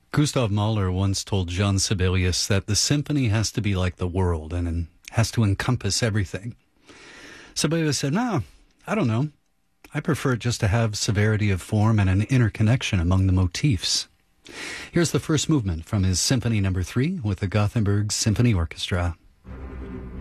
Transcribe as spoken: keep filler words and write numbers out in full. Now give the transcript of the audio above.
Gustav Mahler once told Jean Sibelius that the symphony has to be like the world and, and has to encompass everything. Sibelius said, no, I don't know. I prefer it just to have severity of form and an interconnection among the motifs. Here's the first movement from his Symphony Number Three with the Gothenburg Symphony Orchestra.